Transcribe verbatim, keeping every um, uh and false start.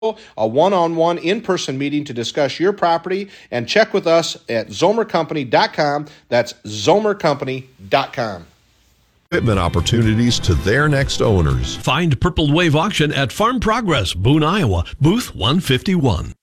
a one-on-one in-person meeting to discuss your property, and check with us at zomer company dot com. That's zomer company dot com. Equipment opportunities to their next owners. Find Purple Wave Auction at Farm Progress, Boone, Iowa, booth one fifty-one.